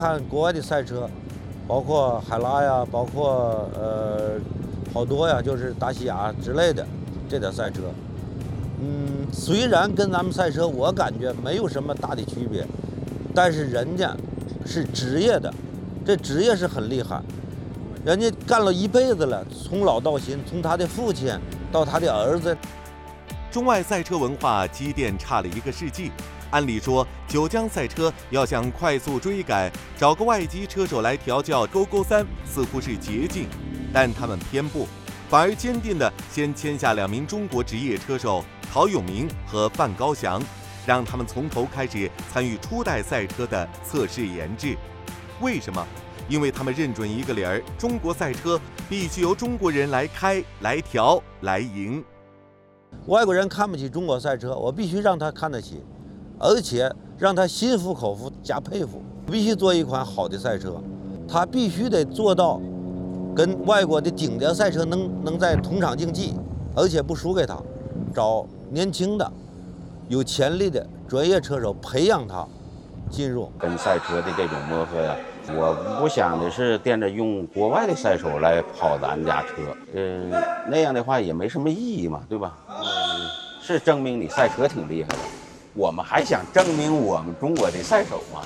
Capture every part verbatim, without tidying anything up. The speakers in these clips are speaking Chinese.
看国外的赛车，包括海拉呀，包括呃好多呀，就是大西亚之类的这点赛车。嗯，虽然跟咱们赛车我感觉没有什么大的区别，但是人家是职业的，这职业是很厉害，人家干了一辈子了，从老到新，从他的父亲到他的儿子。 中外赛车文化积淀差了一个世纪。按理说，九江赛车要想快速追赶，找个外籍车手来调教勾勾三似乎是捷径，但他们偏不，反而坚定地先签下两名中国职业车手陶永明和范高翔，让他们从头开始参与初代赛车的测试研制。为什么？因为他们认准一个理儿：中国赛车必须由中国人来开、来调、来赢。 外国人看不起中国赛车，我必须让他看得起。而且让他心服口服加佩服，必须做一款好的赛车，他必须得做到跟外国的顶尖赛车能能在同场竞技，而且不输给他，找年轻的、有潜力的专业车手培养他进入。 跟赛车的这种磨合呀，我不想的是惦着用国外的赛手来跑咱家车，嗯、呃，那样的话也没什么意义嘛，对吧？嗯、呃，是证明你赛车挺厉害的。我们还想证明我们中国的赛手嘛。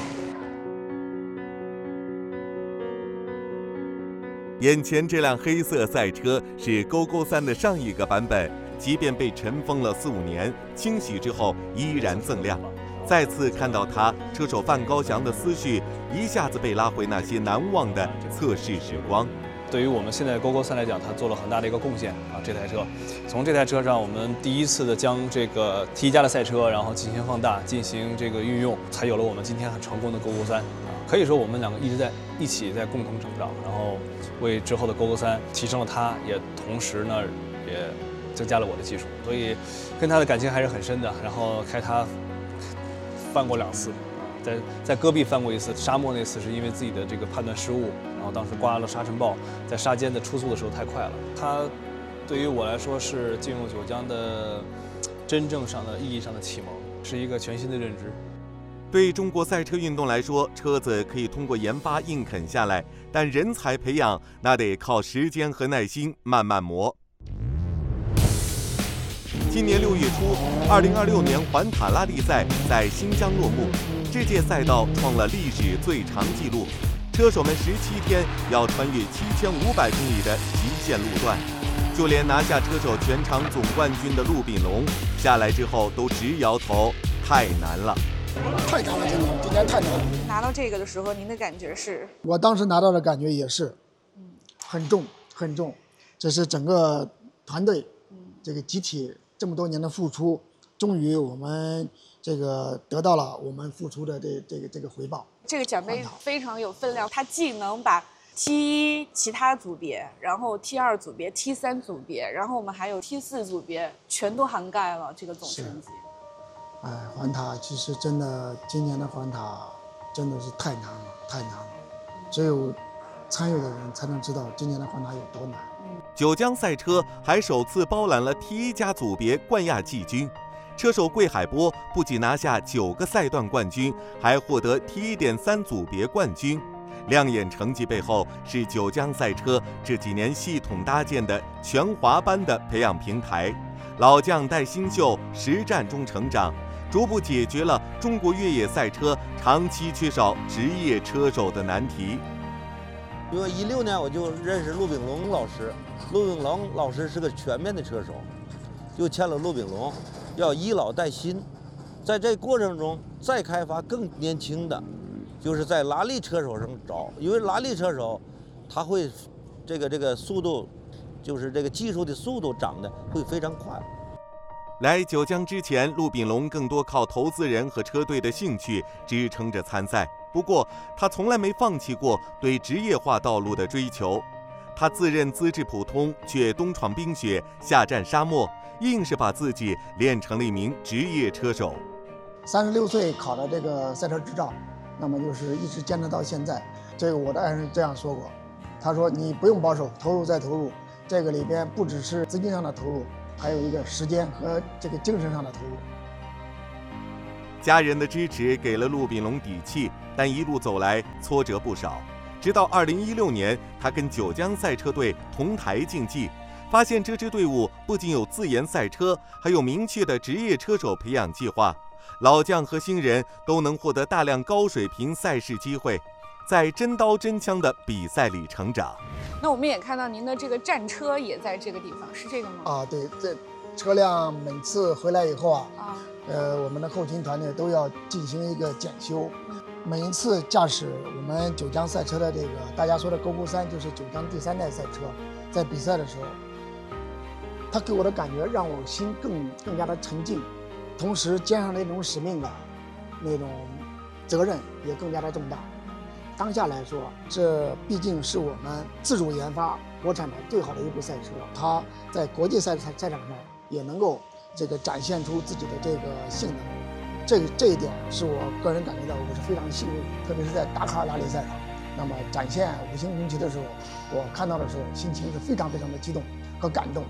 眼前这辆黑色赛车是勾勾三的上一个版本，即便被尘封了四五年，清洗之后依然锃亮。再次看到它，车手范高翔的思绪一下子被拉回那些难忘的测试时光。 对于我们现在勾勾三来讲，它做了很大的一个贡献啊！这台车，从这台车上，我们第一次的将这个 T 一加的赛车，然后进行放大，进行这个运用，才有了我们今天很成功的勾勾三啊！可以说我们两个一直在一起在共同成长，然后为之后的勾勾三提升了它，也同时呢也增加了我的技术，所以跟它的感情还是很深的。然后开它翻过两次。在在戈壁翻过一次，沙漠那次是因为自己的这个判断失误，然后当时刮了沙尘暴，在沙间的出速的时候太快了。它对于我来说是进入九江的真正上的意义上的启蒙，是一个全新的认知。 对中国赛车运动来说，车子可以通过研发硬啃下来，但人才培养那得靠时间和耐心慢慢磨。今年六月初，二零二六年环塔拉力赛在新疆落幕。这届赛道创了历史最长纪录，车手们十七天要穿越七千五百公里的极限路段，就连拿下车手全场总冠军的陆炳龙下来之后都直摇头，太难了， 太难了，今年今年太难了。 拿到这个的时候，您的感觉是？ 我当时拿到的感觉也是，很重很重，这是整个团队，这个集体这么多年的付出，终于我们。这个得到了我们付出的这这个这个回报。 这个奖杯非常有分量，它既能把 T 一其他组别，然后 T 二组别、T 三组别，然后我们还有 T 四组别，全都涵盖了这个总成绩。 哎，环塔其实真的，今年的环塔真的是太难了，太难了，只有参与的人才能知道今年的环塔有多难。 九江赛车还首次包揽了 T 一加组别冠亚季军。车手桂海波不仅拿下九个赛段冠军，还获得 T 一点三组别冠军。亮眼成绩背后是九江赛车这几年系统搭建的全华班的培养平台，老将带新秀，实战中成长，逐步解决了中国越野赛车长期缺少职业车手的难题。 因为一六年我就认识陆炳龙老师，陆炳龙老师是个全面的车手，就签了陆炳龙。要以老带新，在这过程中再开发更年轻的，就是在拉力车手上找，因为拉力车手他会这个这个速度，就是这个技术的速度长得会非常快。 来九江之前，陆炳龙更多靠投资人和车队的兴趣支撑着参赛，不过他从来没放弃过对职业化道路的追求。他自认资质普通，却东闯冰雪，下战沙漠，硬是把自己练成了一名职业车手。 三十六岁考的这个赛车执照，那么就是一直坚持到现在。这个我的爱人这样说过，他说你不用保守，投入再投入，这个里边不只是资金上的投入，还有一个时间和这个精神上的投入。 家人的支持给了陆炳龙底气，但一路走来挫折不少。直到二零一六年，他跟九江赛车队同台竞技，发现这支队伍不仅有自研赛车，还有明确的职业车手培养计划，老将和新人都能获得大量高水平赛事机会，在真刀真枪的比赛里成长。 那我们也看到您的这个战车也在这个地方，是这个吗？ 啊，对，这车辆每次回来以后啊， 啊， 呃，我们的后勤团队都要进行一个检修。每一次驾驶我们九江赛车的这个大家说的 G O G O 三，就是九江第三代赛车，在比赛的时候，它给我的感觉让我心更更加的沉静，同时肩上那种使命感，那种责任也更加的重大。当下来说，这毕竟是我们自主研发国产的最好的一部赛车，它在国际赛赛赛场上也能够这个展现出自己的这个性能。这这一点是我个人感觉到我是非常幸运，特别是在达喀尔拉力赛场，那么展现五星红旗的时候，我看到的时候心情是非常非常的激动和感动。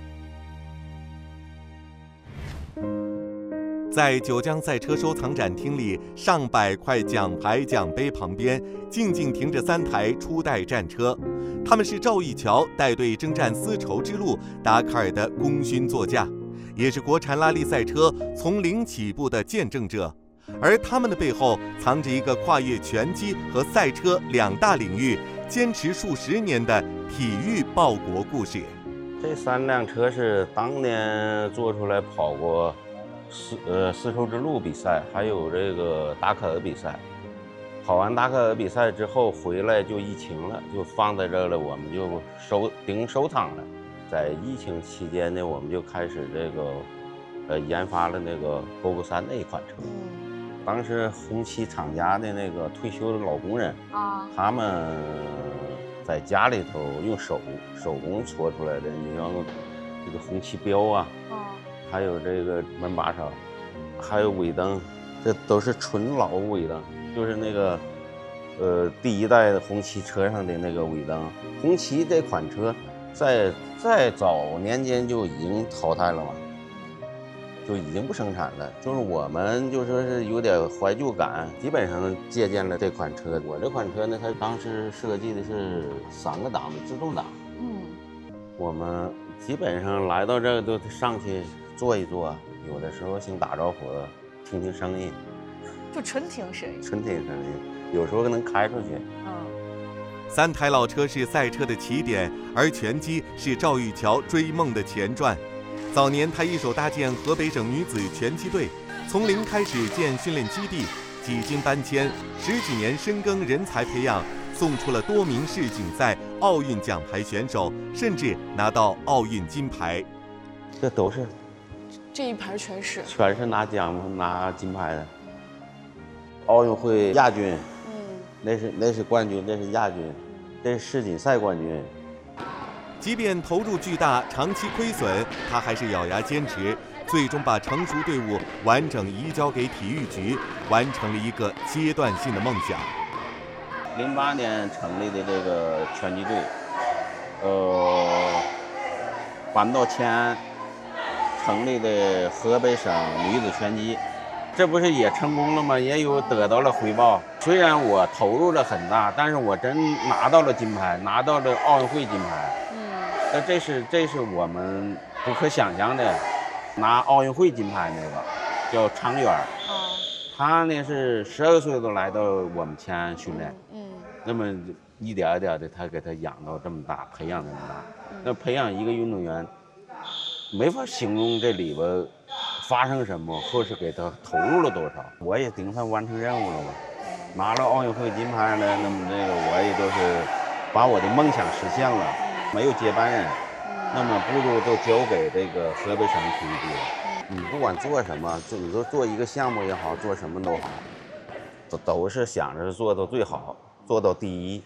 在九江赛车收藏展厅里，上百块奖牌奖杯旁边静静停着三台初代战车，他们是赵玉桥带队征战丝绸之路达喀尔的功勋座驾，也是国产拉力赛车从零起步的见证者。而他们的背后藏着一个跨越拳击和赛车两大领域，坚持数十年的体育报国故事。 这三辆车是当年做出来跑过丝呃丝绸之路比赛，还有这个达喀尔比赛。跑完达喀尔比赛之后回来就疫情了，就放在这儿了，我们就收订收藏了。在疫情期间呢，我们就开始这个呃研发了那个 G O G O 三那一款车。当时红旗厂家的那个退休的老工人啊，他们在家里头用手手工搓出来的，你像这个红旗标啊，还有这个门把手，还有尾灯，这都是纯老尾灯，就是那个呃第一代的红旗车上的那个尾灯。红旗这款车在在早年间就已经淘汰了嘛，就已经不生产了。就是我们就说是有点怀旧感，基本上借鉴了这款车。我这款车呢，它当时设计的是三个档的自动挡。嗯，我们基本上来到这儿都上去坐一坐，有的时候想打招呼，听听声音， 就纯听声音， 纯听声音，有时候能开出去。 嗯。 三台老车是赛车的起点，而拳击是赵玉桥追梦的前传。早年他一手搭建河北省女子拳击队，从零开始建训练基地，几经搬迁，十几年深耕人才培养，送出了多名世锦赛、奥运奖牌选手，甚至拿到奥运金牌。 这都是， 这一盘全是， 全是拿奖拿金牌的。奥运会亚军，嗯，那是那是冠军，那是亚军，这是世锦赛冠军。 即便投入巨大，长期亏损，他还是咬牙坚持，最终把成熟队伍完整移交给体育局，完成了一个阶段性的梦想。 零八年成立的这个拳击队，呃，搬到迁安成立的河北省女子拳击，这不是也成功了吗？也有得到了回报。虽然我投入了很大，但是我真拿到了金牌，拿到了奥运会金牌。那这是这是我们不可想象的，拿奥运会金牌那个叫常远，他呢是十二岁都来到我们迁安训练，嗯，那么一点一点的他给他养到这么大，培养这么大，那培养一个运动员，没法形容这里边发生什么，或是给他投入了多少。我也顶算完成任务了吧，拿了奥运会金牌了，那么这个我也都是把我的梦想实现了。没有接班人，那么不如都交给这个河北省体育局。你不管做什么，就你说做一个项目也好，做什么都好，都都是想着做到最好，做到第一。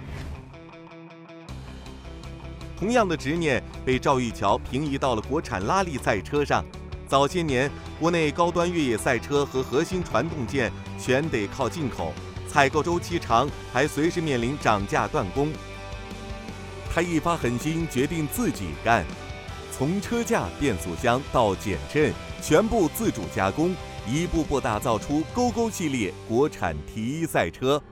同样的执念被赵玉桥平移到了国产拉力赛车上。早些年，国内高端越野赛车和核心传动件全得靠进口，采购周期长，还随时面临涨价断供。他一发狠心，决定自己干，从车架、变速箱到减震，全部自主加工， 一步步打造出勾勾系列国产 T 一赛车。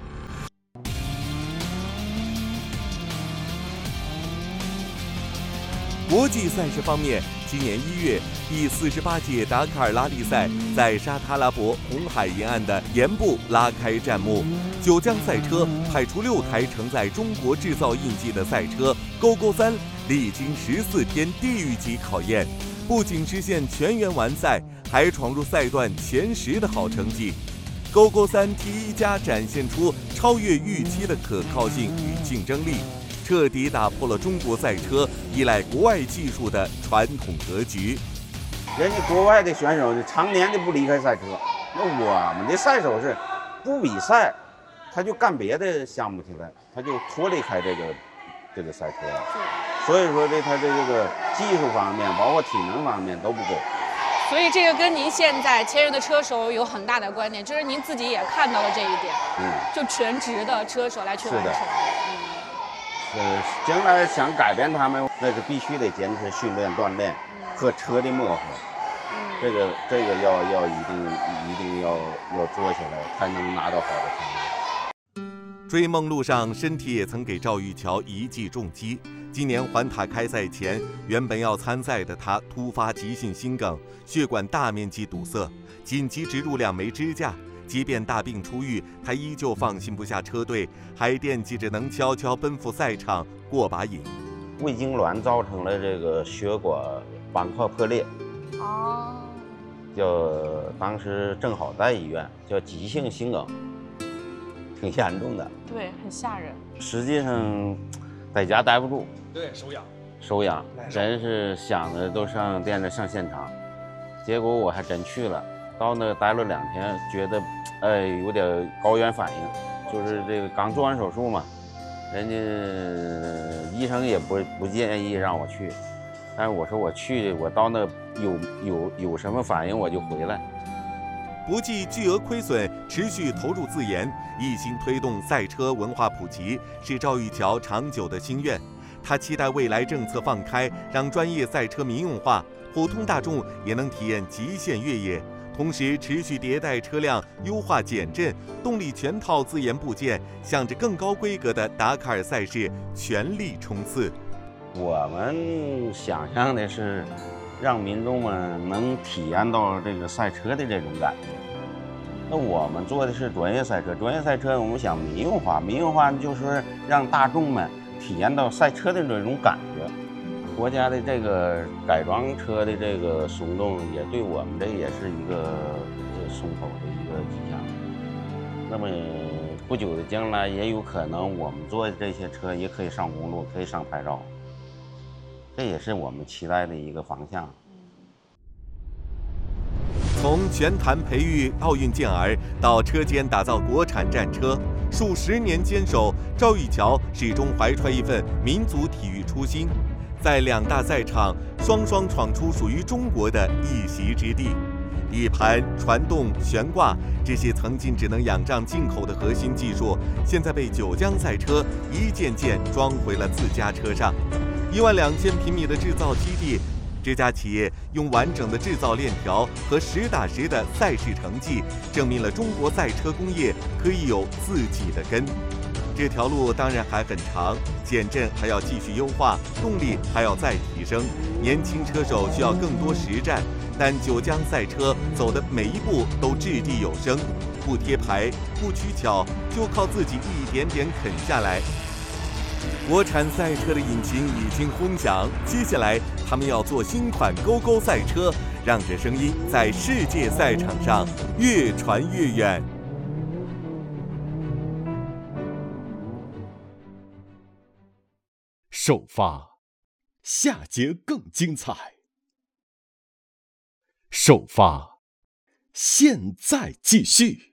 国际赛事方面，今年一月，第四十八届达喀尔拉力赛在沙特阿拉伯红海沿岸的盐步拉开战幕。九江赛车派出六台承载中国制造印记的赛车勾勾三，历经十四天地狱级考验，不仅实现全员完赛，还闯入赛段前十的好成绩。勾勾三 T 一加展现出超越预期的可靠性与竞争力，彻底打破了中国赛车依赖国外技术的传统格局。 人家国外的选手常年的不离开赛车，那我们的赛手是不比赛，他就干别的项目去了，他就脱离开这个这个赛车。所以说这他的这个技术方面，包括体能方面都不够。 所以这个跟您现在签约的车手有很大的关联，就是您自己也看到了这一点。嗯，就全职的车手来去完成。是的。 嗯。呃，将来想改变他们，那是必须得坚持训练、锻炼和车的磨合。嗯，这个这个要要一定一定要要做起来，才能拿到好的成绩。 追梦路上，身体也曾给赵玉桥一记重击。今年环塔开赛前，原本要参赛的他突发急性心梗，血管大面积堵塞，紧急植入两枚支架。即便大病初愈，他依旧放心不下车队，还惦记着能悄悄奔赴赛场过把瘾。 胃痉挛造成了这个血管板块破裂， 哦， 叫当时正好在医院，叫急性心梗，挺严重的。 对，很吓人。 实际上，在家待不住。 对，手痒。 手痒，真是想着都上惦着上现场，结果我还真去了。到那待了两天，觉得，哎，有点高原反应，就是这个刚做完手术嘛，人家医生也不不建议让我去，但是我说我去，我到那有有有什么反应我就回来。 不计巨额亏损，持续投入自研，一心推动赛车文化普及，是赵玉桥长久的心愿。他期待未来政策放开，让专业赛车民用化，普通大众也能体验极限越野。同时持续迭代车辆，优化减震，动力全套自研部件，向着更高规格的达喀尔赛事全力冲刺。 我们想象的是，让民众们能体验到这个赛车的这种感觉。那我们做的是专业赛车，专业赛车我们想民用化，民用化就是让大众们体验到赛车的这种感觉。国家的这个改装车的这个松动，也对我们这也是一个松口的一个迹象。那么不久的将来，也有可能我们做的这些车也可以上公路，可以上牌照，这也是我们期待的一个方向。 从全坛培育奥运健儿到车间打造国产战车，数十年坚守，赵玉桥始终怀揣一份民族体育初心。在两大赛场双双闯出属于中国的一席之地，底盘、传动、悬挂这些曾经只能仰仗进口的核心技术，现在被九江赛车一件件装回了自家车上。一万两千平米的制造基地，这家企业用完整的制造链条和实打实的赛事成绩，证明了中国赛车工业可以有自己的根。这条路当然还很长，减震还要继续优化，动力还要再提升，年轻车手需要更多实战。但九江赛车走的每一步都掷地有声，不贴牌，不取巧，就靠自己一点点啃下来。国产赛车的引擎已经轰响，接下来他们要做新款勾勾赛车，让这声音在世界赛场上越传越远。 首发，下节更精彩。首发，现在继续。